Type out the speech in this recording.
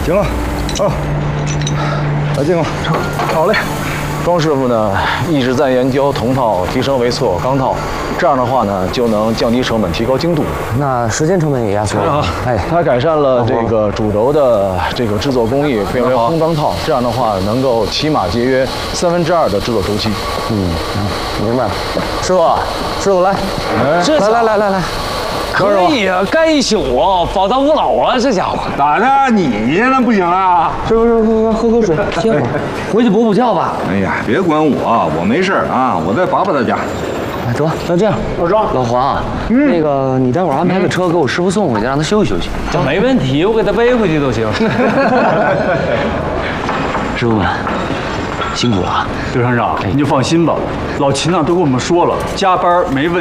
行了，啊，来进了，好嘞。庄师傅呢一直在研究铜套提升为错钢套，这样的话呢就能降低成本，提高精度。 那时间成本也压缩了。 哎，他改善了这个主轴的这个制作工艺，变为烘钢套，这样的话能够起码节约2/3的制作周期。 明白了。师傅来，来。 可以啊，干一宿啊，宝刀不老啊，这家伙。 咋的？你现在不行了？ 师傅，喝口水，歇会儿，回去补觉吧。 哎呀，别管我，我没事啊，我在爸爸他家。 哎，得，那这样，老黄，那个你待会儿安排个车给我师傅送回去，让他休息休息。 这没问题，我给他背回去都行。 师傅们，辛苦了。 刘厂长，你就放心吧，老秦呢都跟我们说了，加班没问题。